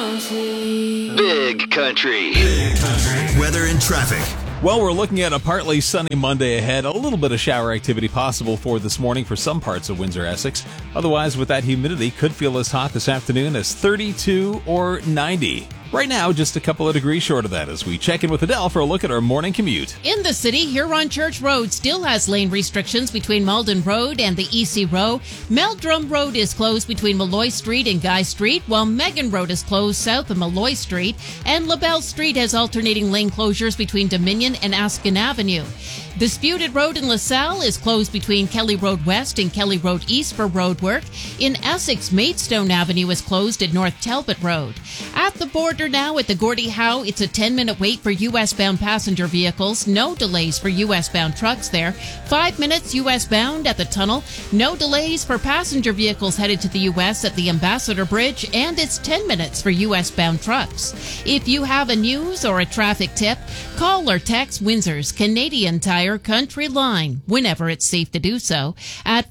Big Country. Weather and traffic. Well, we're looking at a partly sunny Monday ahead. A little bit of shower activity possible for this morning for some parts of Windsor, Essex. Otherwise, with that humidity, could feel as hot this afternoon as 32 or 90. Right now, just a couple of degrees short of that as we check in with Adele for a look at our morning commute. In the city, Huron Church Road still has lane restrictions between Malden Road and the EC Row. Meldrum Road is closed between Malloy Street and Guy Street, while Megan Road is closed south of Malloy Street, and LaBelle Street has alternating lane closures between Dominion and Askin Avenue. Disputed Road in LaSalle is closed between Kelly Road West and Kelly Road East for road work. In Essex, Maidstone Avenue is closed at North Talbot Road. At the border now at the Gordie Howe, it's a 10-minute wait for U.S.-bound passenger vehicles. No delays for U.S.-bound trucks there. 5 minutes U.S.-bound at the tunnel. No delays for passenger vehicles headed to the U.S. at the Ambassador Bridge, and it's 10 minutes for U.S.-bound trucks. If you have a news or a traffic tip, call or text Windsor's Canadian Tire Country Line, whenever it's safe to do so, at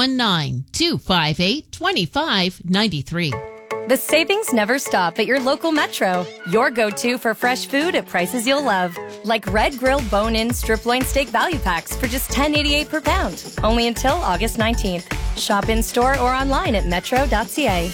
519-258-2593. The savings never stop at your local Metro. Your go-to for fresh food at prices you'll love. Like Red Grill Bone-In Strip Loin Steak Value Packs for just $10.88 per pound. Only until August 19th. Shop in-store or online at metro.ca.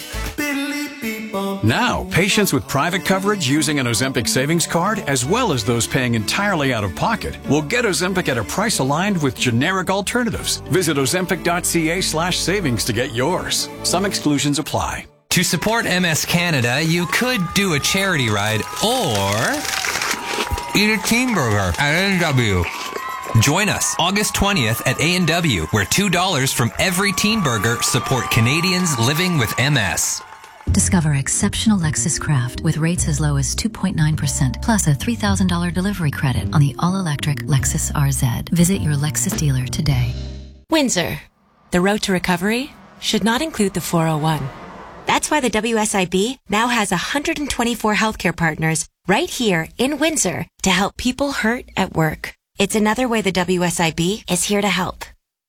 Now, patients with private coverage using an Ozempic savings card, as well as those paying entirely out of pocket, will get Ozempic at a price aligned with generic alternatives. Visit ozempic.ca/savings to get yours. Some exclusions apply. To support MS Canada, you could do a charity ride or eat a teen burger at A&W. Join us August 20th at A&W, where $2 from every teen burger support Canadians living with MS. Discover exceptional Lexus Craft with rates as low as 2.9% plus a $3,000 delivery credit on the all-electric Lexus RZ. Visit your Lexus dealer today. Windsor. The road to recovery should not include the 401. That's why the WSIB now has 124 healthcare partners right here in Windsor to help people hurt at work. It's another way the WSIB is here to help.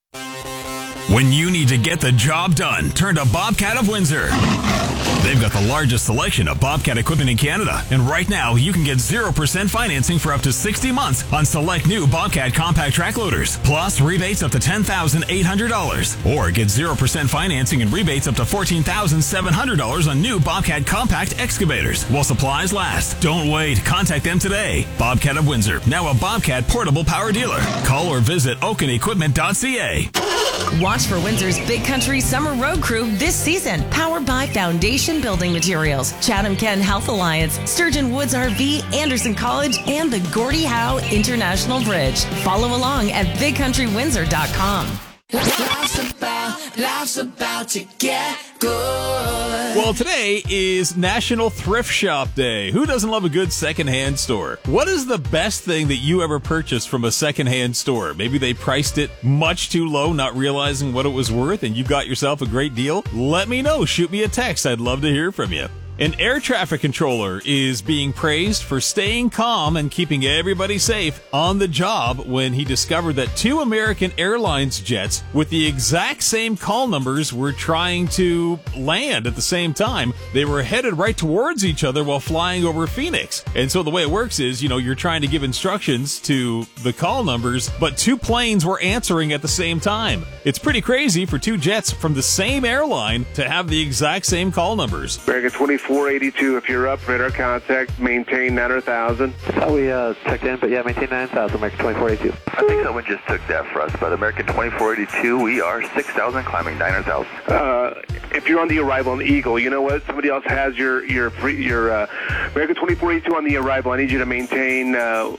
When you need to get the job done, turn to Bobcat of Windsor. They've got the largest selection of Bobcat equipment in Canada. And right now, you can get 0% financing for up to 60 months on select new Bobcat compact track loaders. Plus, rebates up to $10,800. Or get 0% financing and rebates up to $14,700 on new Bobcat compact excavators while supplies last. Don't wait. Contact them today. Bobcat of Windsor, now a Bobcat portable power dealer. Call or visit oakenequipment.ca. Watch for Windsor's Big Country Summer Road Crew this season, powered by Foundation Building Materials, Chatham Ken Health Alliance, Sturgeon Woods RV, Anderson College, and the Gordie Howe International Bridge. Follow along at bigcountrywindsor.com. Life's about to get good. Well, today is National Thrift Shop Day. Who doesn't love a good secondhand store? What is the best thing that you ever purchased from a secondhand store? Maybe they priced it much too low, not realizing what it was worth, and you got yourself a great deal? Let me know. Shoot me a text. I'd love to hear from you. An air traffic controller is being praised for staying calm and keeping everybody safe on the job when he discovered that two American Airlines jets with the exact same call numbers were trying to land at the same time. They were headed right towards each other while flying over Phoenix. And so the way it works is, you're trying to give instructions to the call numbers, but two planes were answering at the same time. It's pretty crazy for two jets from the same airline to have the exact same call numbers. American 2482, if you're up, radar contact, maintain 9,000. We checked in, but maintain 9,000, American 2482. I think someone just took that for us, but American 2482, we are 6,000, climbing 9,000. If you're on the arrival on the Eagle, you know what? Somebody else has your American 2482 on the arrival. I need you to maintain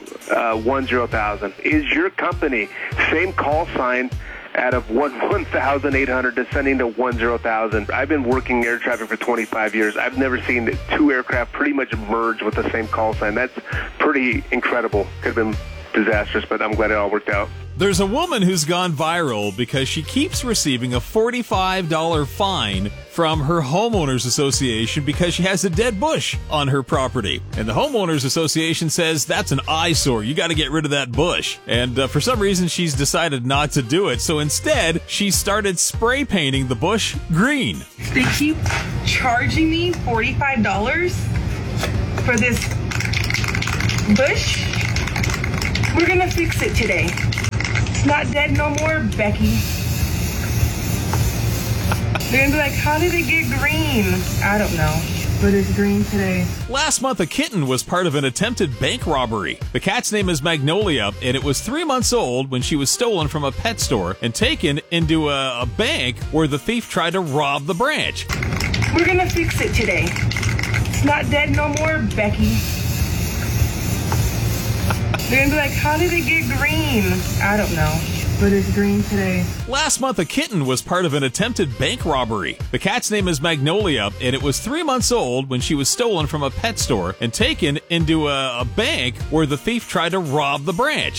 10,000. Is your company same call sign out of 1,800 descending to 10,000. I've been working air traffic for 25 years. I've never seen two aircraft pretty much merge with the same call sign. That's pretty incredible. Could have been disastrous, but I'm glad it all worked out. There's a woman who's gone viral because she keeps receiving a $45 fine from her homeowners association because she has a dead bush on her property. And the homeowners association says that's an eyesore. You got to get rid of that bush. And for some reason, she's decided not to do it. So instead, she started spray painting the bush green. They keep charging me $45 for this bush. We're gonna fix it today. It's not dead no more, Becky. They're gonna be like, how did it get green? I don't know, but it's green today. Last month, a kitten was part of an attempted bank robbery. The cat's name is Magnolia, and it was 3 months old when she was stolen from a pet store and taken into a bank where the thief tried to rob the branch. We're gonna fix it today. It's not dead no more, Becky. They're gonna be like, how did it get green? I don't know, but it's green today. Last month, a kitten was part of an attempted bank robbery. The cat's name is Magnolia, and it was 3 months old when she was stolen from a pet store and taken into a bank where the thief tried to rob the branch.